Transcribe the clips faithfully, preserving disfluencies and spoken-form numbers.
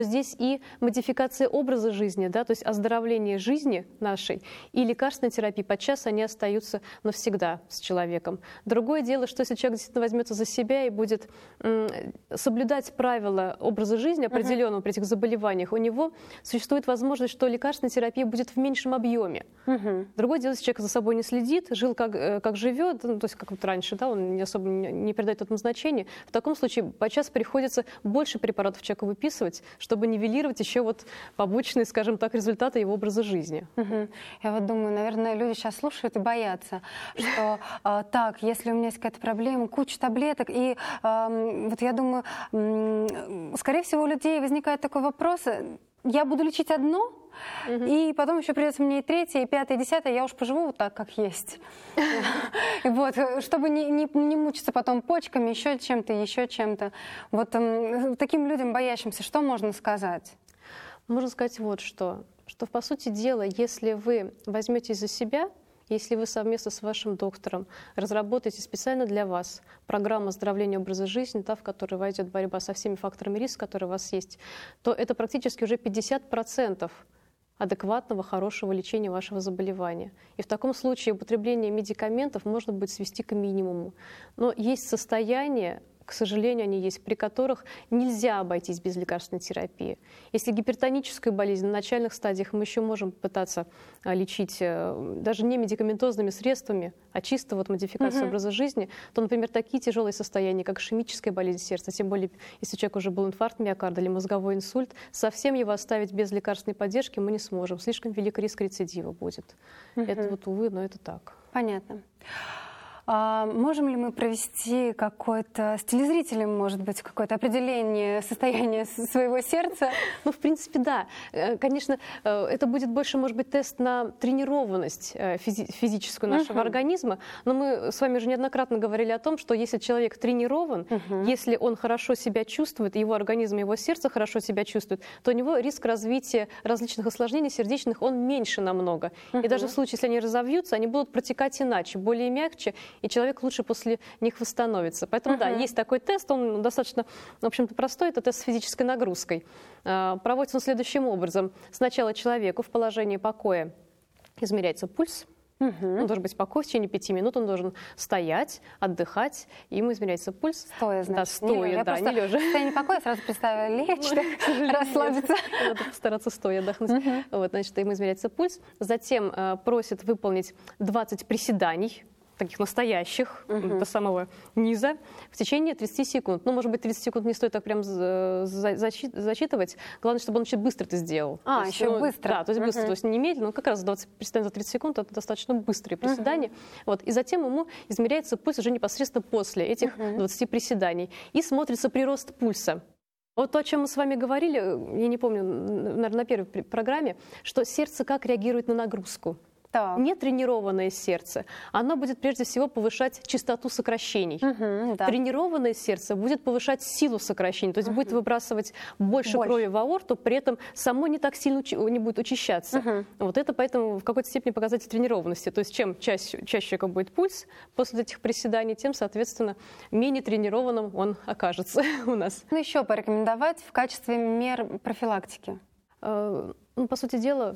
Здесь и модификация образа жизни, да, то есть оздоровление жизни нашей и лекарственная терапия, подчас они остаются навсегда с человеком. Другое дело, что если человек действительно возьмется за себя и будет м, соблюдать правила образа жизни определенного uh-huh. при этих заболеваниях, у него существует возможность, что лекарственная терапия будет в меньшем объеме. Uh-huh. Другое дело, если человек за собой не следит, жил как, как живет, ну, то есть как вот раньше, да, он не особо не, не придает этому значения, в таком случае подчас приходится больше препаратов человеку выписывать, чтобы нивелировать еще вот побочные, скажем так, результаты его образа жизни. Угу. Я вот думаю, наверное, люди сейчас слушают и боятся, что э, так, если у меня есть какая-то проблема, куча таблеток, и э, вот я думаю, э, скорее всего, у людей возникает такой вопрос, я буду лечить одно, угу. и потом еще придется мне и третье, и пятое, и десятое, я уж поживу вот так, как есть. Вот, чтобы не, не, не мучиться потом почками, еще чем-то, еще чем-то. Вот um, таким людям, боящимся, что можно сказать? Можно сказать вот что. Что, по сути дела, если вы возьметесь за себя, если вы совместно с вашим доктором разработаете специально для вас программу оздоровления образа жизни, та, в которой войдет борьба со всеми факторами риска, которые у вас есть, то это практически уже пятьдесят процентов адекватного, хорошего лечения вашего заболевания. И в таком случае употребление медикаментов можно будет свести к минимуму. Но есть состояния, к сожалению, они есть, при которых нельзя обойтись без лекарственной терапии. Если гипертоническую болезнь на начальных стадиях мы еще можем пытаться лечить даже не медикаментозными средствами, а чисто вот модификацией uh-huh. образа жизни, то, например, такие тяжелые состояния, как ишемическая болезнь сердца, тем более, если у человека уже был инфаркт миокарда или мозговой инсульт, совсем его оставить без лекарственной поддержки мы не сможем. Слишком велик риск рецидива будет. Uh-huh. Это вот, увы, но это так. Понятно. А можем ли мы провести какое-то, с телезрителем, может быть, какое-то определение состояния своего сердца? Ну, в принципе, да. Конечно, это будет больше, может быть, тест на тренированность физи физическую нашего uh-huh. организма, но мы с вами уже неоднократно говорили о том, что если человек тренирован, uh-huh. если он хорошо себя чувствует, его организм, его сердце хорошо себя чувствует, то у него риск развития различных осложнений сердечных, он меньше намного. Uh-huh. И даже в случае, если они разовьются, они будут протекать иначе, более мягче, и человек лучше после них восстановится. Поэтому, uh-huh. да, есть такой тест, он достаточно, в общем-то, простой, это тест с физической нагрузкой. Проводится он следующим образом. Сначала человеку в положении покоя измеряется пульс, uh-huh. он должен быть покой в течение пяти минут, он должен стоять, отдыхать, и ему измеряется пульс. Стоя, значит. Да, стоя, не, да, не лежа. В состоянии покоя сразу представила лечь, расслабиться. Надо постараться стоя отдохнуть. Uh-huh. Вот, значит, ему измеряется пульс. Затем э, просит выполнить двадцать приседаний, таких настоящих, uh-huh. до самого низа, в течение тридцати секунд. Ну, может быть, тридцать секунд не стоит так прям за, за, зачитывать. Главное, чтобы он очень быстро это сделал. А, есть, еще ну, быстро. Да, то есть uh-huh. быстро, то есть не медленно, но как раз двадцать приседаний за тридцать секунд, это достаточно быстрые приседания. Uh-huh. Вот, и затем ему измеряется пульс уже непосредственно после этих uh-huh. двадцати приседаний. И смотрится прирост пульса. Вот то, о чем мы с вами говорили, я не помню, наверное, на первой программе, что сердце как реагирует на нагрузку. Так. Нетренированное сердце, оно будет прежде всего повышать частоту сокращений. Угу, да. Тренированное сердце будет повышать силу сокращений, то есть угу. будет выбрасывать больше, больше крови в аорту, при этом само не так сильно не будет учащаться. Угу. Вот это поэтому в какой-то степени показатель тренированности. То есть чем чаще, чаще будет пульс после этих приседаний, тем, соответственно, менее тренированным он окажется у нас. Ну, еще порекомендовать в качестве мер профилактики? Э, ну, по сути дела,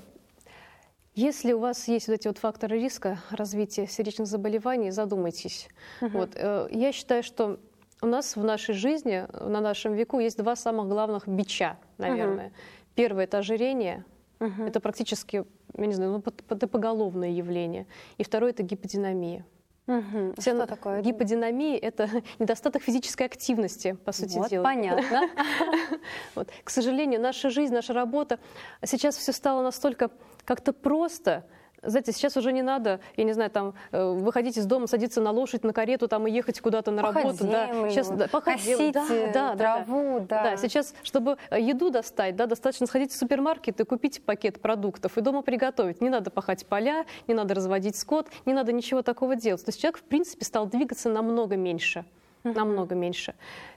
если у вас есть вот эти вот факторы риска развития сердечных заболеваний, задумайтесь. Uh-huh. Вот, э, я считаю, что у нас в нашей жизни, на нашем веку есть два самых главных бича, наверное. Uh-huh. Первое – это ожирение. Uh-huh. Это практически, я не знаю, ну, под, под, поголовное явление. И второе – это гиподинамия. Угу. Все Что такое? Гиподинамия – это недостаток физической активности, по сути вот, дела. Понятно. Вот. К сожалению, наша жизнь, наша работа, сейчас все стало настолько как-то просто. Знаете, сейчас уже не надо, я не знаю, там, выходить из дома, садиться на лошадь, на карету там, и ехать куда-то на по работу. Да. Сейчас, да, косить да, да, траву. Да, да. Да. Да, сейчас, чтобы еду достать, да, достаточно сходить в супермаркет и купить пакет продуктов и дома приготовить. Не надо пахать поля, не надо разводить скот, не надо ничего такого делать. То есть человек, в принципе, стал двигаться намного меньше. Uh-huh. Намного меньше.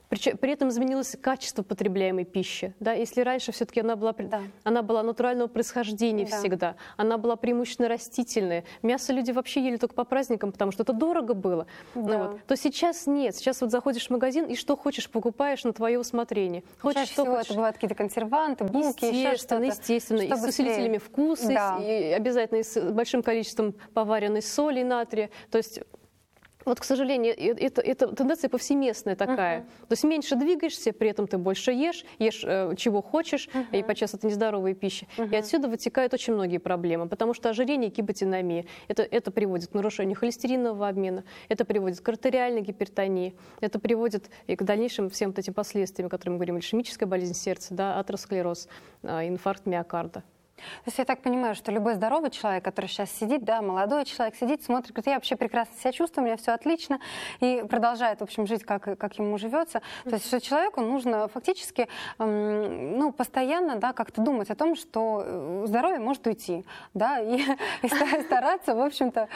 При, при этом изменилось качество потребляемой пищи. Да? Если раньше все-таки она была, да. она была натурального происхождения да. всегда, она была преимущественно растительная, мясо люди вообще ели только по праздникам, потому что это дорого было, да. ну, вот, то сейчас нет. Сейчас вот заходишь в магазин и что хочешь покупаешь на твое усмотрение. Хочешь, Чаще что всего хочешь. Это бывают какие-то консерванты, булки, еще что-то. Естественно, и с усилителями вкуса, да. и обязательно с большим количеством поваренной соли и натрия. То есть вот, к сожалению, это, это тенденция повсеместная такая. Uh-huh. То есть меньше двигаешься, при этом ты больше ешь, ешь э, чего хочешь, uh-huh. и подчас это нездоровая пища. Uh-huh. И отсюда вытекают очень многие проблемы, потому что ожирение и гипотинамия, это, это приводит к нарушению холестеринового обмена, это приводит к артериальной гипертонии, это приводит и к дальнейшим всем вот этим последствиям, о которых мы говорим, ишемическая болезнь сердца, да, атеросклероз, э, инфаркт миокарда. То есть я так понимаю, что любой здоровый человек, который сейчас сидит, да, молодой человек сидит, смотрит, говорит, я вообще прекрасно себя чувствую, у меня все отлично, и продолжает, в общем, жить, как, как ему живется. То есть что человеку нужно фактически эм, ну, постоянно да, как-то думать о том, что здоровье может уйти, да, и, и стараться, в общем-то,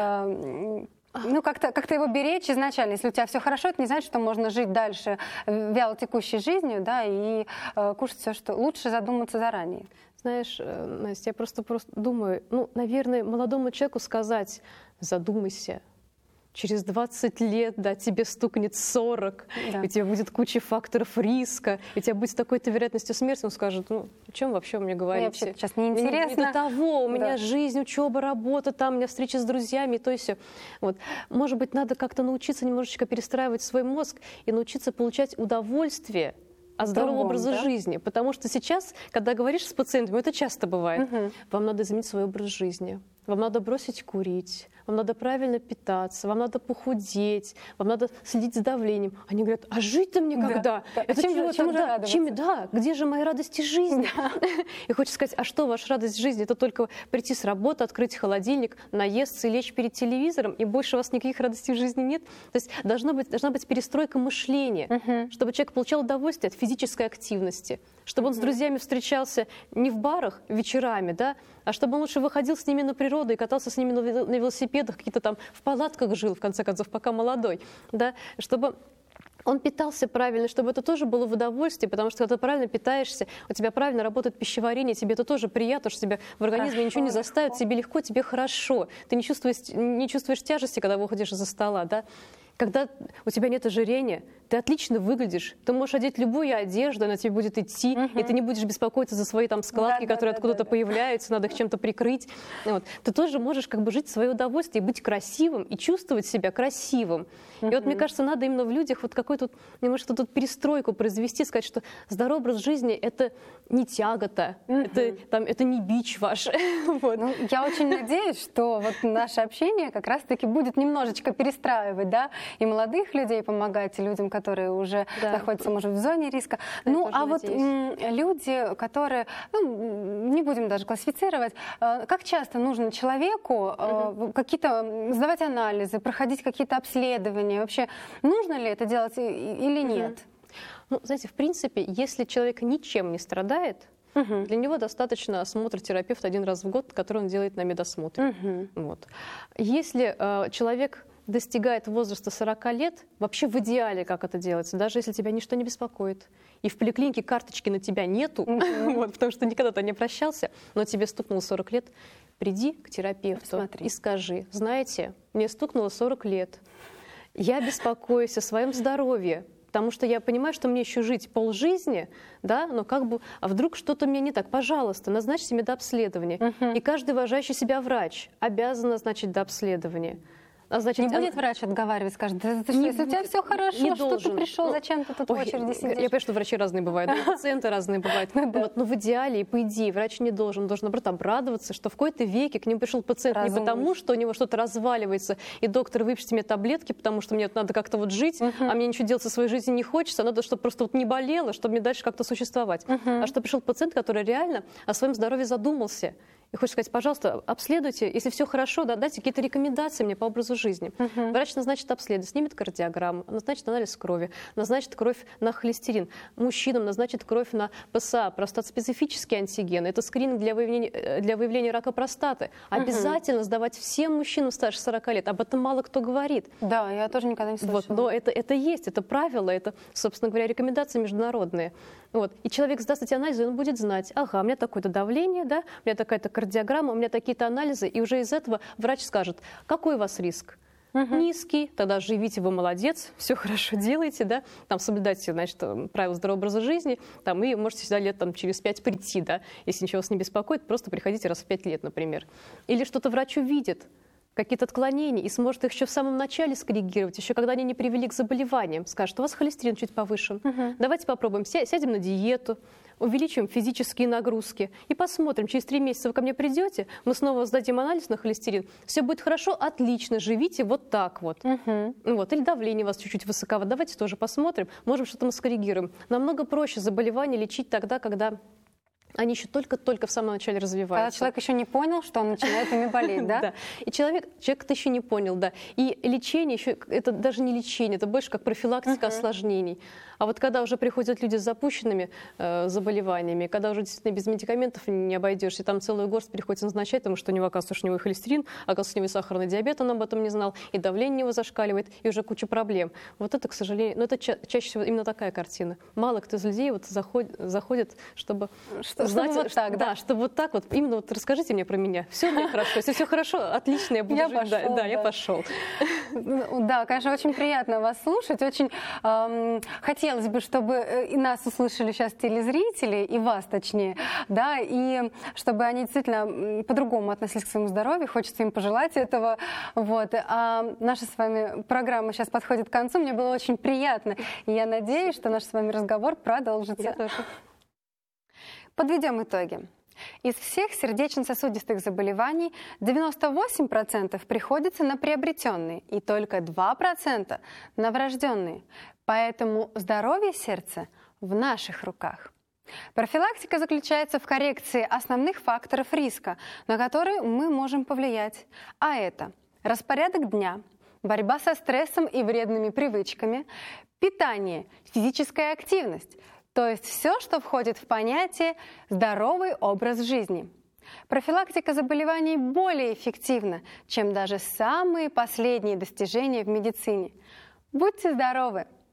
эм, ну, как-то как его беречь изначально. Если у тебя все хорошо, это не значит, что можно жить дальше вялотекущей жизнью, да, и э, кушать все, что лучше задуматься заранее. Знаешь, Настя, я просто, просто думаю, ну, наверное, молодому человеку сказать, задумайся, через двадцать лет, да, тебе стукнет сорок, да. и у тебя будет куча факторов риска, и у тебя будет с такой-то вероятностью смерти, он скажет, ну, о чем вообще мне говорите? Мне вообще сейчас неинтересно. Не, не до того, у меня да. жизнь, учеба, работа, там у меня встречи с друзьями, и то и все. Вот. Может быть, надо как-то научиться немножечко перестраивать свой мозг и научиться получать удовольствие от здорового Другом, образа да? жизни. Потому что сейчас, когда говоришь с пациентами, это часто бывает, угу. вам надо изменить свой образ жизни, вам надо бросить курить, вам надо правильно питаться, вам надо похудеть, вам надо следить за давлением. Они говорят, а жить-то мне когда? Да, да. Это чем, чего, чем да, чем, да, где же мои радости жизни? Да. И хочется сказать, а что ваша радость жизни? Это только прийти с работы, открыть холодильник, наесться и лечь перед телевизором, и больше у вас никаких радостей в жизни нет? То есть должна быть, должна быть перестройка мышления, угу. чтобы человек получал удовольствие от физической активности, чтобы он угу. с друзьями встречался не в барах вечерами, да, а чтобы он лучше выходил с ними на природу и катался с ними на велосипедах, какие-то там в палатках жил, в конце концов, пока молодой, да, чтобы он питался правильно, чтобы это тоже было в удовольствие, потому что когда ты правильно питаешься, у тебя правильно работает пищеварение, тебе это тоже приятно, что тебя в организме хорошо, ничего не заставит, легко. Тебе легко, тебе хорошо, ты не чувствуешь, не чувствуешь тяжести, когда выходишь из-за стола, да. Когда у тебя нет ожирения, ты отлично выглядишь, ты можешь одеть любую одежду, она тебе будет идти, uh-huh. и ты не будешь беспокоиться за свои там складки, да, которые да, откуда-то да, да. появляются, надо их чем-то прикрыть. Вот. Ты тоже можешь как бы жить в свое удовольствие, быть красивым и чувствовать себя красивым. Uh-huh. И вот мне кажется, надо именно в людях вот какую-то немножко тут перестройку произвести, сказать, что здоровый образ жизни — это не тягота, uh-huh. это, там, это не бич ваш. Вот. Ну, я очень надеюсь, что вот наше общение как раз-таки будет немножечко перестраивать, да, и молодых людей помогать, и людям, которые уже да. находятся, может, в зоне риска. Я ну, а надеюсь. Вот люди, которые, ну, не будем даже классифицировать, как часто нужно человеку угу. какие-то сдавать анализы, проходить какие-то обследования? Вообще, нужно ли это делать или нет? Угу. Ну, знаете, в принципе, если человек ничем не страдает, угу. для него достаточно осмотра терапевта один раз в год, который он делает на медосмотре. Угу. Вот. Если э, человек достигает возраста сорока лет, вообще в идеале, как это делается, даже если тебя ничто не беспокоит, и в поликлинике карточки на тебя нету, mm-hmm. вот, потому что никогда ты не прощался, но тебе стукнуло сорок лет, приди к терапевту Посмотри. И скажи, знаете, мне стукнуло сорок лет, я беспокоюсь о своем здоровье, потому что я понимаю, что мне еще жить полжизни, да, но как бы, а вдруг что-то мне не так, пожалуйста, назначьте медобследование. Mm-hmm. И каждый уважающий себя врач обязан назначить дообследование. А значит, не будет она... врач отговаривать, скажет, да, ты не, если у тебя все хорошо, не что должен. Ты пришел, ну, зачем ты тут ой, в очереди сидишь? Я понимаю, что врачи разные бывают, пациенты разные бывают. Но в идеале, и по идее, врач не должен, он должен, наоборот, обрадоваться, что в какой-то веке к нему пришел пациент не потому, что у него что-то разваливается, и доктор, выпишите мне таблетки, потому что мне надо как-то вот жить, а мне ничего делать со своей жизнью не хочется, надо, чтобы просто вот не болело, чтобы мне дальше как-то существовать. А что пришел пациент, который реально о своем здоровье задумался, И хочется сказать, пожалуйста, обследуйте, если все хорошо, да, дайте какие-то рекомендации мне по образу жизни. Uh-huh. Врач назначит обследование, снимет кардиограмму, назначит анализ крови, назначит кровь на холестерин. Мужчинам назначит кровь на ПСА, простат-специфические антигены. Это скрининг для выявления, для выявления рака простаты. Uh-huh. Обязательно сдавать всем мужчинам старше сорока лет. Об этом мало кто говорит. Да, я тоже никогда не слышала. Вот, но это, это есть, это правило, это, собственно говоря, рекомендации международные. Вот. И человек сдаст эти анализы, и он будет знать, ага, у меня такое-то давление, да, у меня такая-то кардиограмма, у меня такие-то анализы, и уже из этого врач скажет, какой у вас риск? Uh-huh. Низкий, тогда живите, вы молодец, все хорошо делаете, да, там соблюдайте, значит, правила здорового образа жизни, там, и можете сюда лет там, через пять прийти, да, если ничего вас не беспокоит, просто приходите раз в пять лет, например. Или что-то врач увидит, какие-то отклонения, и сможет их еще в самом начале скоррегировать, еще когда они не привели к заболеваниям. Скажет, у вас холестерин чуть повышен, uh-huh. давайте попробуем, сядем на диету, увеличим физические нагрузки и посмотрим, через три месяца вы ко мне придете, мы снова сдадим анализ на холестерин, все будет хорошо, отлично, живите вот так вот. Uh-huh. вот. Или давление у вас чуть-чуть высоковато, давайте тоже посмотрим, можем что-то мы скоррегируем. Намного проще заболевания лечить тогда, когда они еще только-только в самом начале развиваются. Когда человек еще не понял, что он начинает ими болеть, да? Да. И человек, человек это еще не понял, да. И лечение еще, это даже не лечение, это больше как профилактика осложнений. А вот когда уже приходят люди с запущенными э, заболеваниями, когда уже действительно без медикаментов не обойдешься, там целую горсть приходится назначать, потому что у него, оказывается, у него и холестерин, оказывается, у него и сахарный диабет, он об этом не знал, и давление у него зашкаливает, и уже куча проблем. Вот это, к сожалению, ну это ча- чаще всего именно такая картина. Мало кто из людей вот заходит, заходит чтобы что, знать, чтобы вот так, что, да? да, чтобы вот так вот, именно вот расскажите мне про меня. Все мне хорошо, если все хорошо, отлично, я буду я жить. Пошел, да, да, да, я пошел. Да, конечно, очень приятно вас слушать. Очень эм, хотелось бы, чтобы и нас услышали сейчас телезрители, и вас точнее, да, и чтобы они действительно по-другому относились к своему здоровью, хочется им пожелать этого. Вот. А наша с вами программа сейчас подходит к концу, мне было очень приятно, и я надеюсь, что наш с вами разговор продолжится. Я тоже. Подведем итоги. Из всех сердечно-сосудистых заболеваний девяносто восемь процентов приходится на приобретенные и только два процента на врожденные. Поэтому здоровье сердца в наших руках. Профилактика заключается в коррекции основных факторов риска, на которые мы можем повлиять. А это распорядок дня, борьба со стрессом и вредными привычками, питание, физическая активность, то есть все, что входит в понятие «здоровый образ жизни». Профилактика заболеваний более эффективна, чем даже самые последние достижения в медицине. Будьте здоровы!